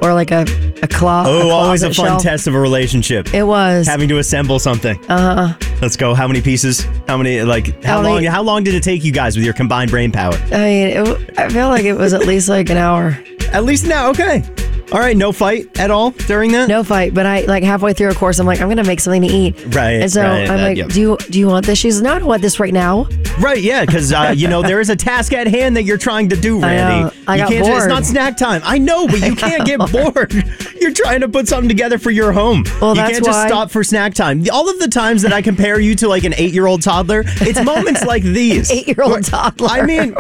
or like a closet. Oh, always a fun test of a relationship. It was. Having to assemble something. Let's go. How many pieces? How long did it take you guys with your combined brain power? I feel like it was at least like an hour. At least now, okay. All right, no fight at all during that? No fight, but I like halfway through a course, I'm like, I'm gonna make something to eat. Right. And so I'm like, yep. do you want this? She's no, I don't want this right now. Right, yeah, because there is a task at hand that you're trying to do, Randy. I got bored. It's not snack time. I know, but you can't get bored. You're trying to put something together for your home. Well, you can't just stop for snack time. All of the times that I compare you to like an 8-year-old toddler, it's moments like these. 8-year-old toddler. I mean,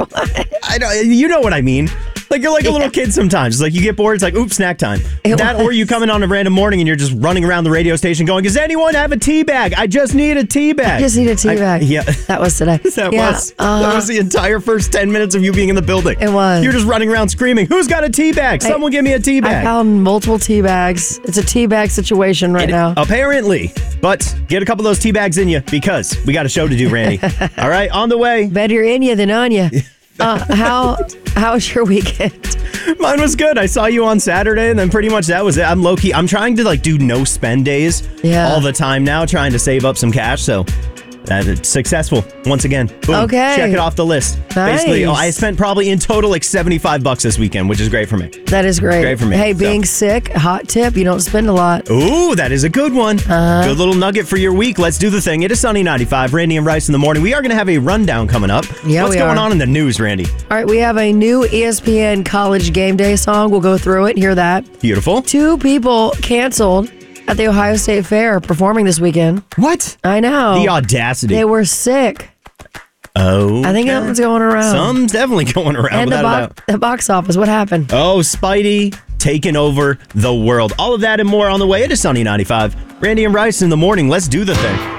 you know what I mean. Like, you're like a little kid sometimes. It's like you get bored, it's like, oops, snack time. Or you come in on a random morning and you're just running around the radio station going, does anyone have a tea bag? I just need a tea bag. I just need a tea bag. Yeah. That was today. That was the entire first 10 minutes of you being in the building. It was. You're just running around screaming, who's got a tea bag? Someone give me a tea bag. I found multiple tea bags. It's a tea bag situation right now. Apparently. But get a couple of those tea bags in you because we got a show to do, Randy. All right, on the way. Better in you than on you. How was your weekend? Mine was good. I saw you on Saturday, and then pretty much that was it. I'm low-key. I'm trying to do no spend days all the time now, trying to save up some cash. So it's successful once again. Boom. Okay. Check it off the list. Nice. Basically, I spent probably in total like $75 this weekend, which is great for me. That is great. Great for me. Hey, being sick, hot tip, you don't spend a lot. Ooh, that is a good one. Good little nugget for your week. Let's do the thing. It is Sunny 95, Randy and Rice in the morning. We are going to have a rundown coming up. Yeah, What's going on in the news, Randy? All right, we have a new ESPN College Game Day song. We'll go through it and hear that. Beautiful. 2 people canceled at the Ohio State Fair performing this weekend. What? I know. The audacity. They were sick. Oh. I think something's going around. Something's definitely going around. And the box office, what happened? Oh, Spidey taking over the world. All of that and more on the way. It is Sunny 95. Randy and Rice in the morning. Let's do the thing.